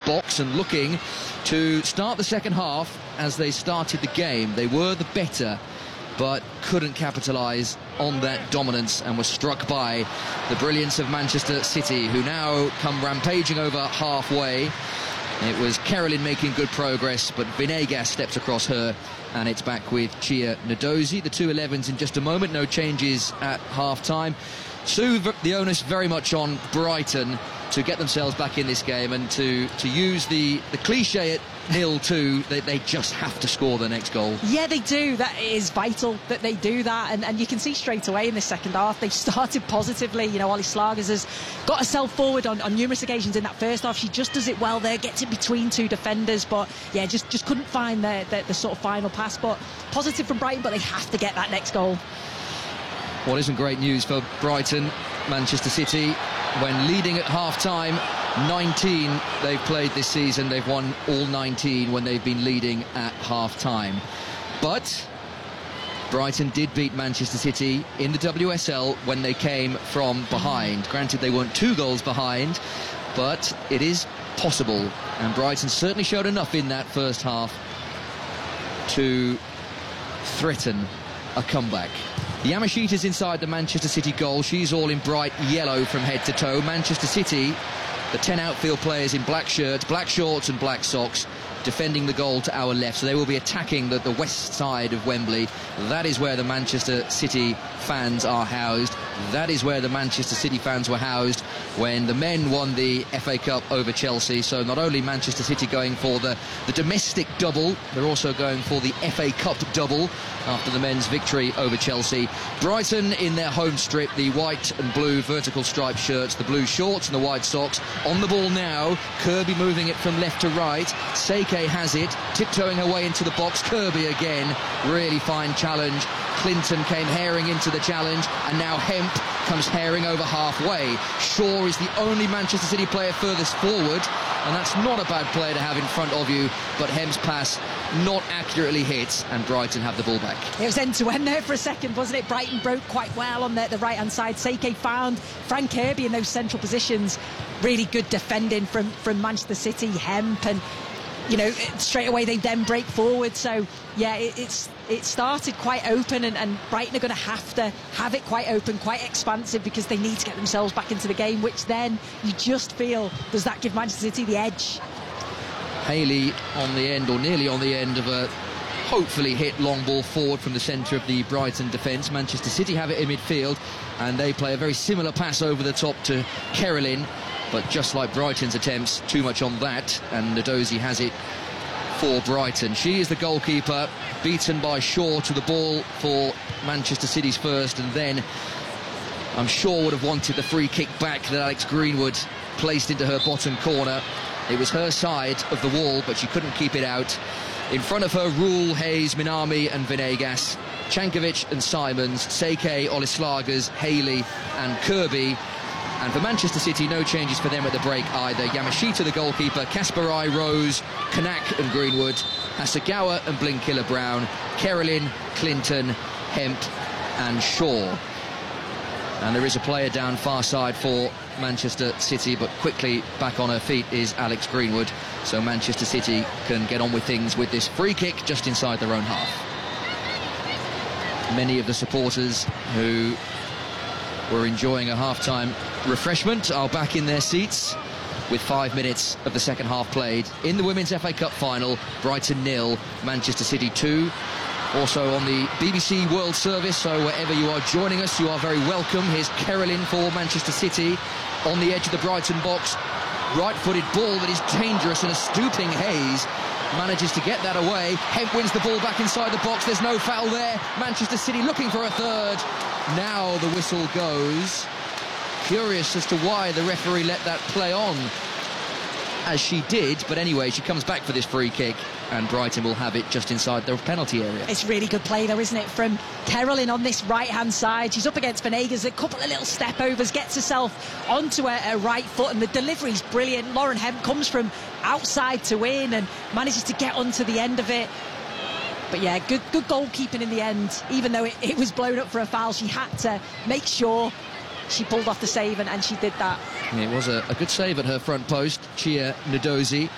box and looking to start the second half as they started the game. They were the better, but couldn't capitalise on that dominance and were struck by the brilliance of Manchester City, who now come rampaging over halfway. It was Kerolin making good progress, but Venegas steps across her, and it's back with Chia Ndozi. The two 11s in just a moment, no changes at half-time. So the onus very much on Brighton to get themselves back in this game and to use the cliche at 0-2, they just have to score the next goal. Yeah, they do. That is vital that they do that, and you can see straight away in the second half they've started positively. You know, Ollie Slagers has got herself forward on numerous occasions in that first half. She just does it well there, gets it between two defenders, but yeah, just couldn't find the sort of final pass. But positive from Brighton, but they have to get that next goal. What isn't great news for Brighton, Manchester City, when leading at half-time, 19 they've played this season. They've won all 19 when they've been leading at half-time. But Brighton did beat Manchester City in the WSL when they came from behind. Granted, they weren't 2 goals behind, but it is possible. And Brighton certainly showed enough in that first half to threaten a comeback. Yamashita's inside the Manchester City goal. She's all in bright yellow from head to toe. Manchester City, the 10 outfield players in black shirts, black shorts and black socks, defending the goal to our left. So they will be attacking the west side of Wembley. That is where the Manchester City fans are housed. That is where the Manchester City fans were housed when the men won the FA Cup over Chelsea. So not only Manchester City going for the domestic double, they're also going for the FA Cup double after the men's victory over Chelsea. Brighton in their home strip, the white and blue vertical striped shirts, the blue shorts and the white socks. On the ball now, Kirby moving it from left to right. Seike has it, tiptoeing her way into the box. Kirby again, really fine challenge. Clinton came herring into the challenge, and now Hemp comes herring over halfway. Shaw is the only Manchester City player furthest forward, and that's not a bad player to have in front of you, but Hemp's pass not accurately hit, and Brighton have the ball back. It was end-to-end there for a second, wasn't it? Brighton broke quite well on the right-hand side. Seike found Frank Kirby in those central positions. Really good defending from Manchester City. Hemp, and you know, straight away they then break forward. So yeah, it started quite open, and Brighton are going to have it quite open, quite expansive, because they need to get themselves back into the game, which then you just feel, does that give Manchester City the edge? Haley on the end, or nearly on the end, of a hopefully hit long ball forward from the centre of the Brighton defence. Manchester City have it in midfield, and they play a very similar pass over the top to Kerolin, but just like Brighton's attempts, too much on that, and Ndozi has it for Brighton. She is the goalkeeper, beaten by Shaw to the ball for Manchester City's first, and then I'm sure would have wanted the free kick back that Alex Greenwood placed into her bottom corner. It was her side of the wall, but she couldn't keep it out. In front of her, Rule, Hayes, Minami and Venegas, Chankovic and Simons, Seike, Olislagers, Haley and Kirby. And for Manchester City, no changes for them at the break either. Yamashita, the goalkeeper, Kasparai, Rose, Kanak and Greenwood, Hasegawa and Blinkiller-Brown, Kerolin, Clinton, Hemp and Shaw. And there is a player down far side for Manchester City, but quickly back on her feet is Alex Greenwood. So Manchester City can get on with things with this free kick just inside their own half. Many of the supporters who were enjoying a half-time refreshment are back in their seats with 5 minutes of the second half played. In the Women's FA Cup final, Brighton 0, Manchester City 2. Also on the BBC World Service, so wherever you are joining us, you are very welcome. Here's Kerolin for Manchester City on the edge of the Brighton box. Right-footed ball that is dangerous, and a stooping Hayes manages to get that away. Hemp wins the ball back inside the box. There's no foul there. Manchester City looking for a third. Now the whistle goes. Curious as to why the referee let that play on as she did, but anyway, she comes back for this free kick, and Brighton will have it just inside their penalty area. It's really good play though, isn't it, from Kerolin on this right-hand side. She's up against Venegas, a couple of little step-overs, gets herself onto her right foot, and the delivery's brilliant. Lauren Hemp comes from outside to in and manages to get onto the end of it. But yeah, good goalkeeping in the end. Even though it was blown up for a foul, she had to make sure she pulled off the save, and she did that. It was a good save at her front post, Chia Ndozi.